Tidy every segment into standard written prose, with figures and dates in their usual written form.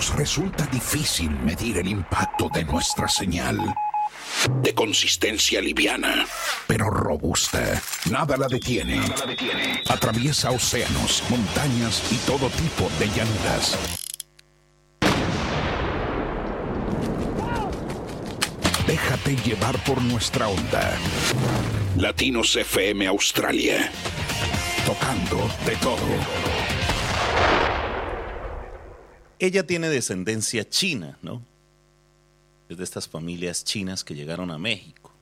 Nos resulta difícil medir el impacto de nuestra señal. De consistencia liviana, pero robusta. Nada la detiene. Atraviesa océanos, montañas y todo tipo de llanuras. Déjate llevar por nuestra onda. Latinos FM Australia. Tocando de todo. Ella tiene descendencia china, ¿no? Es de estas familias chinas que llegaron a México.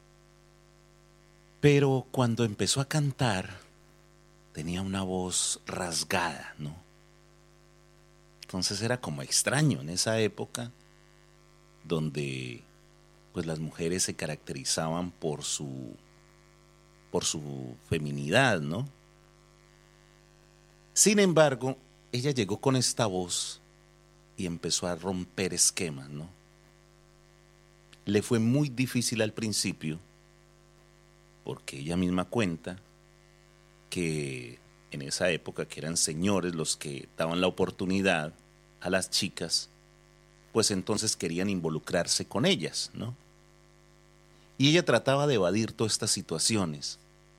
Pero cuando empezó a cantar, tenía una voz rasgada, ¿no? Entonces era como extraño en esa época, donde pues las mujeres se caracterizaban por su feminidad, ¿no? Sin embargo, ella llegó con esta voz y empezó a romper esquemas, ¿no? Le fue muy difícil al principio, porque ella misma cuenta que en esa época, que eran señores los que daban la oportunidad a las chicas, pues entonces querían involucrarse con ellas, ¿no? Y ella trataba de evadir todas estas situaciones.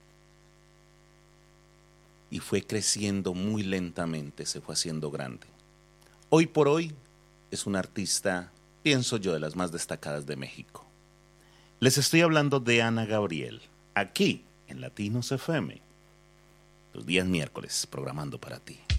Y fue creciendo muy lentamente, se fue haciendo grande. Hoy por hoy es una artista, pienso yo, de las más destacadas de México. Les estoy hablando de Ana Gabriel, aquí en Latinos FM, los días miércoles, programando para ti.